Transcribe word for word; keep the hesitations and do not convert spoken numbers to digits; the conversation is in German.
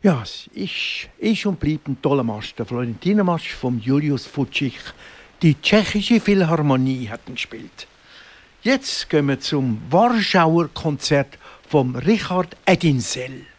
Ja, es ist, ist und bleibt ein toller Marsch, der Florentinermarsch von Julius Fučík. Die tschechische Philharmonie hat ihn gespielt. Jetzt gehen wir zum Warschauer Konzert von Richard Edinsel.